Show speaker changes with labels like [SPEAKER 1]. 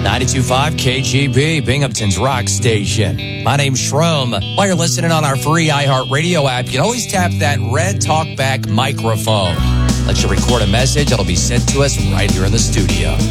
[SPEAKER 1] 92.5 KGB, Binghamton's rock station. My name's Shroom. While you're listening on our free iHeartRadio app, you can always tap that red TalkBack microphone. Let you record a message. It'll be sent to us right here in the studio.